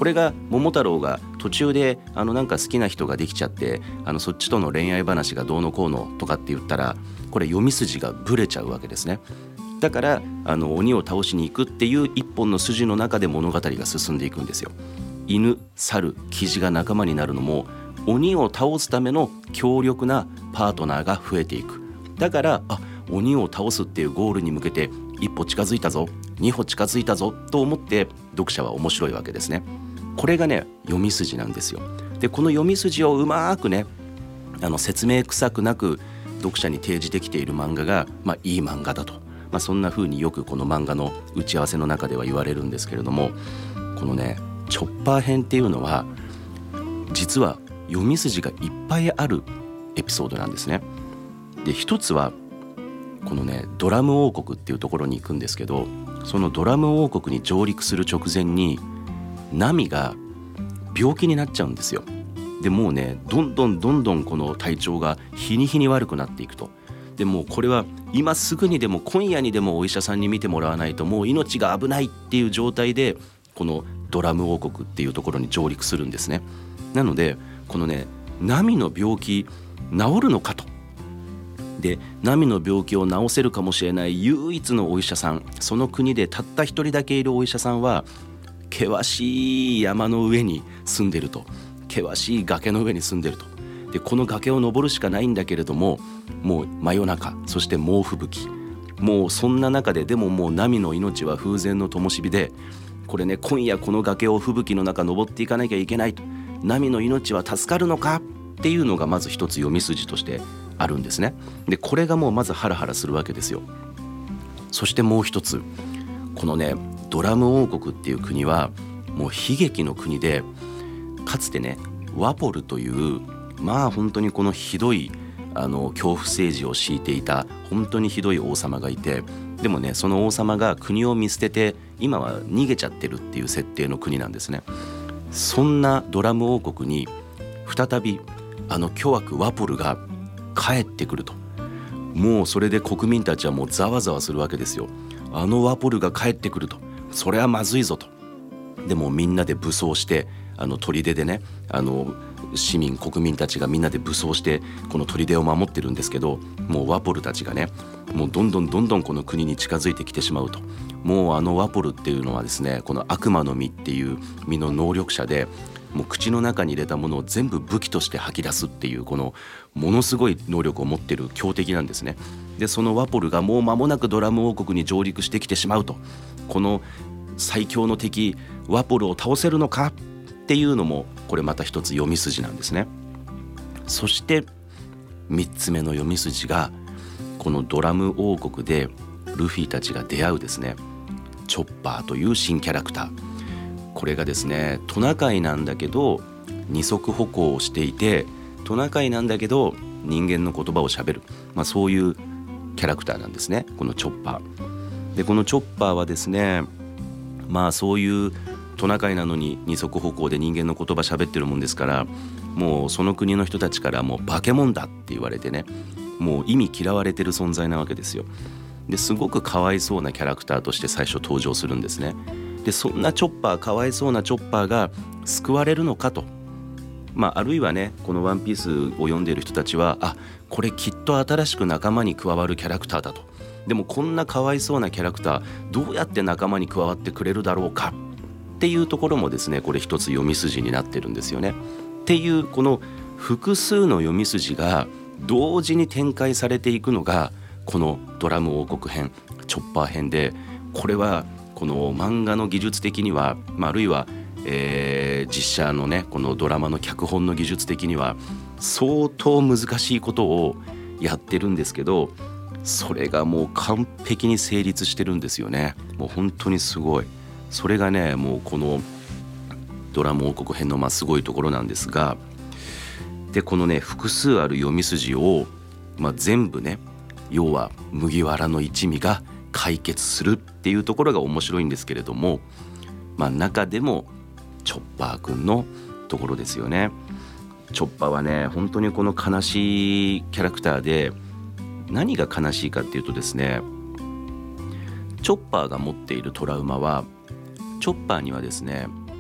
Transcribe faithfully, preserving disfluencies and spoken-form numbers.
これが桃太郎が途中であのなんか好きな人ができちゃってあのそっちとの恋愛話がどうのこうのとかって言ったら、これ読み筋がブレちゃうわけですね。だからあの鬼を倒しに行くっていう一本の筋の中で物語が進んでいくんですよ。犬、猿、キジが仲間になるのも鬼を倒すための強力なパートナーが増えていく。だからあ鬼を倒すっていうゴールに向けて一歩近づいたぞ、二歩近づいたぞと思って読者は面白いわけですね。これがね読み筋なんですよ。でこの読み筋をうまくねあの説明臭くなく読者に提示できている漫画が、まあ、いい漫画だと、まあ、そんな風によくこの漫画の打ち合わせの中では言われるんですけれども、このねチョッパー編っていうのは実は読み筋がいっぱいあるエピソードなんですね。で一つはこのねドラム王国っていうところに行くんですけど、そのドラム王国に上陸する直前にナミが病気になっちゃうんですよ。でもうねどんどんどんどんこの体調が日に日に悪くなっていくと。でもうこれは今すぐにでも今夜にでもお医者さんに見てもらわないともう命が危ないっていう状態でこのドラム王国っていうところに上陸するんですね。なのでこのねナミの病気治るのかと。でナミの病気を治せるかもしれない唯一のお医者さん、その国でたった一人だけいるお医者さんは険しい山の上に住んでると、険しい崖の上に住んでると。でこの崖を登るしかないんだけれども、もう真夜中、そして猛吹雪、もうそんな中ででももうナミの命は風前の灯火で、これね今夜この崖を吹雪の中登っていかなきゃいけないと、ナミの命は助かるのかっていうのがまず一つ読み筋としてあるんですね。でこれがもうまずハラハラするわけですよ。そしてもう一つ、このねドラム王国っていう国はもう悲劇の国で、かつてねワポルというまあ本当にこのひどいあの恐怖政治を敷いていた本当にひどい王様がいて、でもねその王様が国を見捨てて今は逃げちゃってるっていう設定の国なんですね。そんなドラム王国に再びあの巨悪ワポルが帰ってくると。もうそれで国民たちはもうざわざわするわけですよ。あのワポルが帰ってくると、それはまずいぞと。でもみんなで武装してあの砦でねあの市民国民たちがみんなで武装してこの砦を守ってるんですけど、もうワポルたちがねもうどんどんどんどんこの国に近づいてきてしまうと。もうあのワポルっていうのはですね、この悪魔の実っていう実の能力者で、もう口の中に入れたものを全部武器として吐き出すっていうこのものすごい能力を持ってる強敵なんですね。でそのワポルがもう間もなくドラム王国に上陸してきてしまうと、この最強の敵ワポルを倒せるのかっていうのもこれまた一つ読み筋なんですね。そしてみっつめの読み筋がこのドラム王国でルフィたちが出会うですねチョッパーという新キャラクター。これがですねトナカイなんだけど二足歩行をしていて、トナカイなんだけど人間の言葉をしゃべる、まあ、そういうキャラクターなんですね、このチョッパーで。このチョッパーはですねまあそういうトナカイなのに二足歩行で人間の言葉しゃべってるもんですから、もうその国の人たちからもう化け物だって言われてね、もう意味嫌われてる存在なわけですよ。ですごくかわいそうなキャラクターとして最初登場するんですね。でそんなチョッパー、かわいそうなチョッパーが救われるのかと、まあ、あるいはねこのワンピースを読んでいる人たちは、あこれきっと新しく仲間に加わるキャラクターだと。でもこんなかわいそうなキャラクターどうやって仲間に加わってくれるだろうかっていうところもですね、これ一つ読み筋になってるんですよね。っていうこの複数の読み筋が同時に展開されていくのがこのドラム王国編チョッパー編で、これはこの漫画の技術的には、まあ、あるいは、えー、実写のねこのドラマの脚本の技術的には相当難しいことをやってるんですけど、それがもう完璧に成立してるんですよね。もう本当にすごい。それがねもうこのドラム王国編のまあすごいところなんですが、でこのね複数ある読み筋を、まあ、全部ね要は麦わらの一味が解決するっていうところが面白いんですけれども、まあ、中でもチョッパーくんのところですよね。チョッパーはね本当にこの悲しいキャラクターで、何が悲しいかっていうとですね、チョッパーが持っているトラウマは、チョッパーにはですね